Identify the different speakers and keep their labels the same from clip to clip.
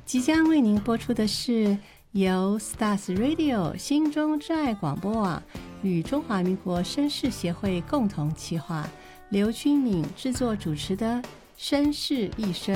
Speaker 1: 即将为您播出的是由 Stars Radio 心中之爱广播网与中华民国绅士协会共同企划，刘君敏制作主持的《绅士一生》。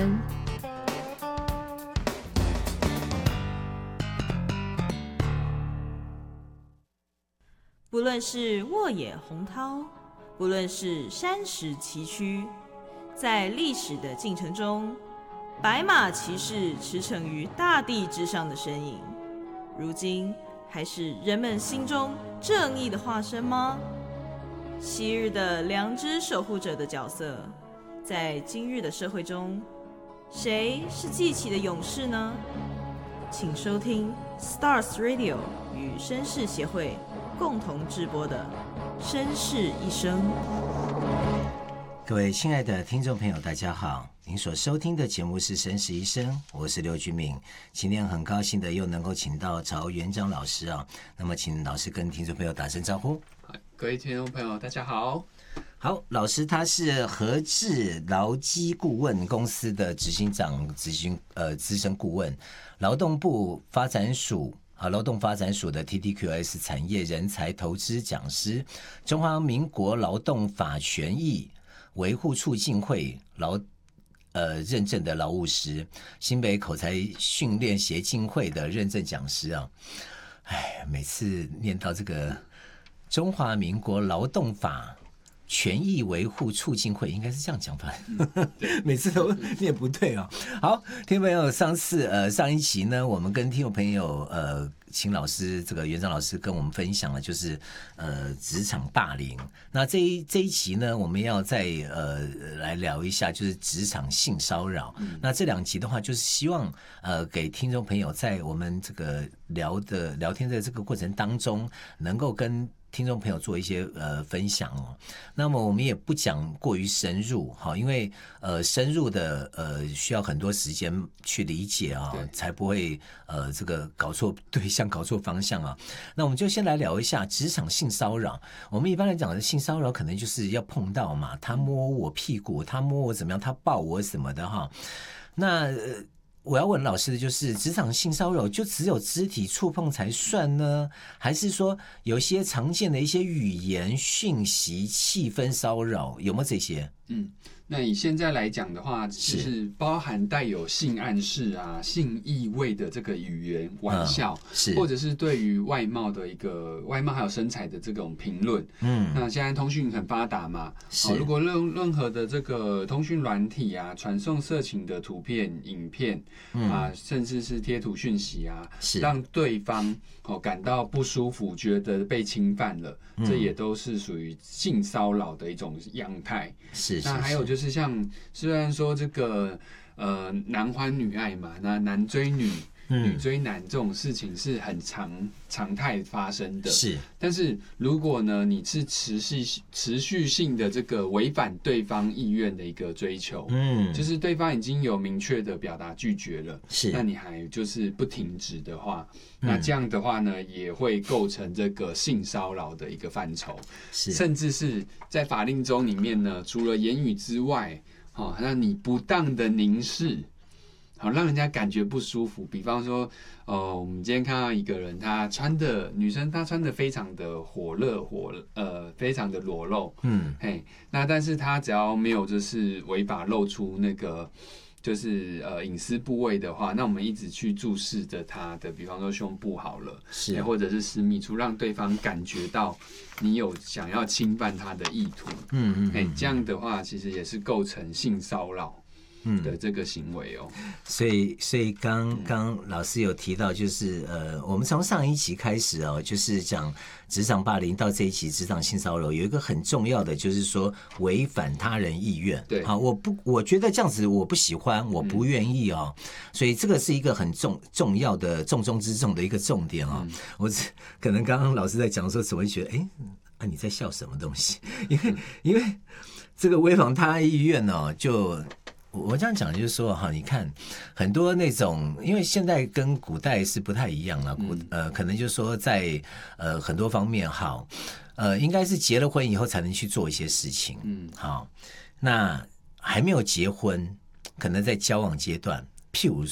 Speaker 2: 不论是沃野洪涛，不论是山石崎岖，在历史的进程中，白马骑士驰骋于大地之上的身影，如今还是人们心中正义的化身吗？昔日的良知守护者的角色，在今日的社会中，谁是记起的勇士呢？请收听 Stars Radio 与绅士协会共同制播的《绅士一生》。
Speaker 3: 各位亲爱的听众朋友，大家好，您所收听的节目是《绅士一生》，我是刘君敏。今天很高兴的又能够请到曹元章老师啊，那么请老师跟听众朋友打声招呼。
Speaker 4: 各位听众朋友，大家好。
Speaker 3: 好，老师他是和智劳基顾问公司的执行长、资深顾问，劳动部发展署劳动发展署的 TTQS 产业人才投资讲师，中华民国劳动法权益维护促进会认证的劳务师，新北口才训练协进会的认证讲师啊。每次念到这个中华民国劳动法权益维护促进会，应该是这样讲法，每次都念不对啊。好，听众朋友，上一期呢，我们跟听众朋友请老师这个元章老师跟我们分享了，就是职场霸凌。那这一期呢，我们要再来聊一下，就是职场性骚扰。那这两集的话，就是希望给听众朋友在我们这个聊天的这个过程当中，能够跟听众朋友做一些分享哦。那么我们也不讲过于深入，因为深入的需要很多时间去理解啊，才不会这个搞错对象、搞错方向啊。那我们就先来聊一下职场性骚扰。我们一般来讲的性骚扰，可能就是要碰到嘛，他摸我屁股，他摸我怎么样，他抱我什么的哈。那我要问老师的就是，职场性骚扰就只有肢体触碰才算呢，还是说有一些常见的一些语言、讯息、气氛骚扰，有没有这些？
Speaker 4: 那以现在来讲的话，就是包含带有性暗示啊、性意味的这个语言、玩笑，或者是对于外貌的一个外貌还有身材的这种评论。那现在通讯很发达嘛，如果任何的这个通讯软体啊，传送色情的图片、影片甚至是贴图讯息啊，让对方感到不舒服，觉得被侵犯了，这也都是属于性骚扰的一种样态。那还有就是像，虽然说这个男欢女爱嘛，那男追女、女追男这种事情是很常态发生的。但是如果呢，你是持续性的这个违反对方意愿的一个追求，就是对方已经有明确的表达拒绝了，那你还就是不停止的话，那这样的话呢，也会构成这个性骚扰的一个范畴，甚至是在法令中里面呢，除了言语之外，那你不当的凝视。让人家感觉不舒服。比方说，我们今天看到一个人，女生她穿的非常的火热，非常的裸露，那但是她只要没有就是违法露出那个就是隐私部位的话，那我们一直去注视着她的，比方说胸部好了，或者是私密处，让对方感觉到你有想要侵犯她的意图，这样的话其实也是构成性骚扰的这个行为哦。
Speaker 3: 所以刚老师有提到，就是我们从上一期开始哦，就是讲职场霸凌到这一期职场性骚扰，有一个很重要的就是说违反他人意愿。
Speaker 4: 对，
Speaker 3: 好，我觉得这样子我不喜欢，我不愿意哦，所以这个是一个很重要的重中之重的一个重点哦。我可能刚刚老师在讲的时候，只会觉得你在笑什么东西？因为这个违反他人意愿哦，就。我这样讲就是说哈，你看很多那种，因为现在跟古代是不太一样了，可能就是说在很多方面好，应该是结了婚以后才能去做一些事情，好，那还没有结婚，可能在交往阶段，譬如